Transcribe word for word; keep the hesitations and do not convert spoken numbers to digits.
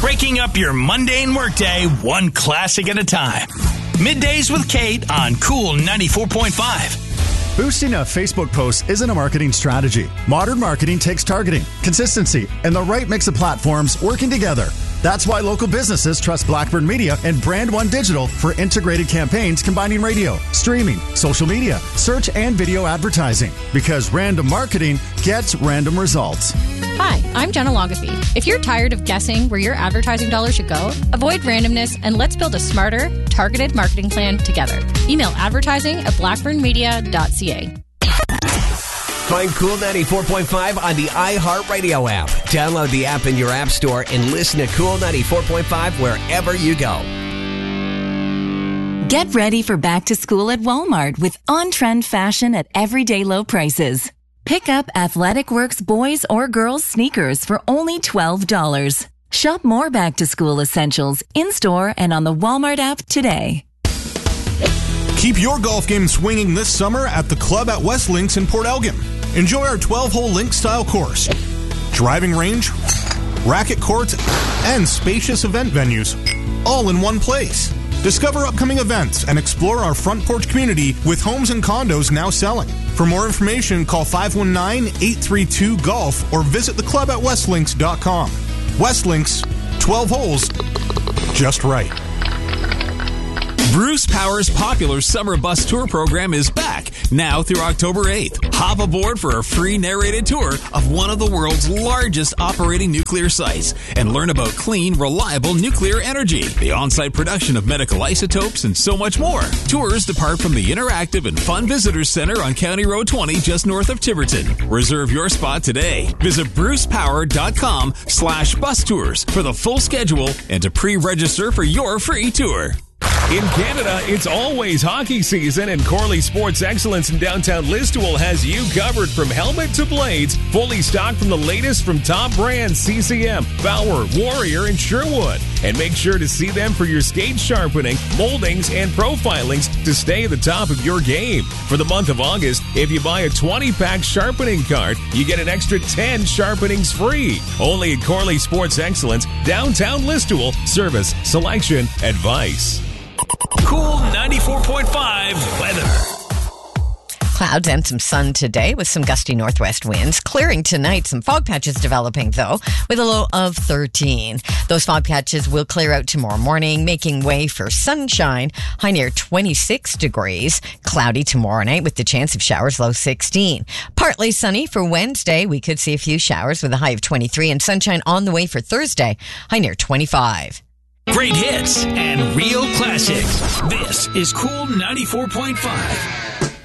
breaking up your mundane workday one classic at a time. Middays with Kate on Cool ninety-four point five. Boosting a Facebook post isn't a marketing strategy. Modern marketing takes targeting, consistency, and the right mix of platforms working together. That's why local businesses trust Blackburn Media and Brand One Digital for integrated campaigns combining radio, streaming, social media, search, and video advertising. Because random marketing gets random results. Hi, I'm Jenna Logafee. If you're tired of guessing where your advertising dollars should go, avoid randomness and let's build a smarter, targeted marketing plan together. Email advertising at blackburn media dot c a. Find Cool ninety-four point five on the iHeartRadio app. Download the app in your app store and listen to Cool ninety-four point five wherever you go. Get ready for back to school at Walmart with on-trend fashion at everyday low prices. Pick up Athletic Works boys or girls sneakers for only twelve dollars. Shop more back to school essentials in-store and on the Walmart app today. Keep your golf game swinging this summer at the club at West Links in Port Elgin. Enjoy our twelve-hole link-style course, driving range, racket courts, and spacious event venues, all in one place. Discover upcoming events and explore our front porch community with homes and condos now selling. For more information, call five one nine, eight three two, golf or visit the club at westlinks dot com. Westlinks, twelve holes, just right. Bruce Power's popular summer bus tour program is back now through October eighth. Hop aboard for a free narrated tour of one of the world's largest operating nuclear sites and learn about clean, reliable nuclear energy, the on-site production of medical isotopes, and so much more. Tours depart from the interactive and fun Visitors Center on County Road twenty just north of Tiverton. Reserve your spot today. Visit brucepower.com slash bus tours for the full schedule and to pre-register for your free tour. In Canada, it's always hockey season, and Corley Sports Excellence in downtown Listowel has you covered from helmet to blades, fully stocked from the latest from top brands C C M, Bauer, Warrior, and Sherwood. And make sure to see them for your skate sharpening, moldings, and profilings to stay at the top of your game. For the month of August, if you buy a twenty-pack sharpening card, you get an extra ten sharpenings free. Only at Corley Sports Excellence, downtown Listowel. Service, selection, advice. Cool ninety-four point five weather. Clouds and some sun today with some gusty northwest winds. Clearing tonight. Some fog patches developing, though, with a low of thirteen. Those fog patches will clear out tomorrow morning, making way for sunshine. High near twenty-six degrees. Cloudy tomorrow night with the chance of showers, low sixteen. Partly sunny for Wednesday. We could see a few showers with a high of twenty-three, and sunshine on the way for Thursday. High near twenty-five. Great hits and real classics. This is Cool ninety-four point five.